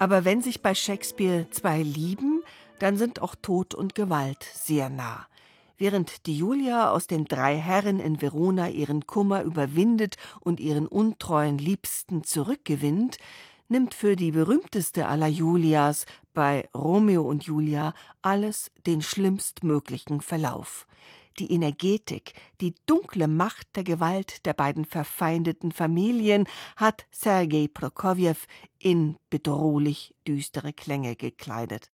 Aber wenn sich bei Shakespeare zwei lieben, dann sind auch Tod und Gewalt sehr nah. Während die Julia aus den drei Herren in Verona ihren Kummer überwindet und ihren untreuen Liebsten zurückgewinnt, nimmt für die berühmteste aller Julias bei Romeo und Julia alles den schlimmstmöglichen Verlauf. Die Energetik, die dunkle Macht der Gewalt der beiden verfeindeten Familien hat Sergei Prokofjew in bedrohlich düstere Klänge gekleidet.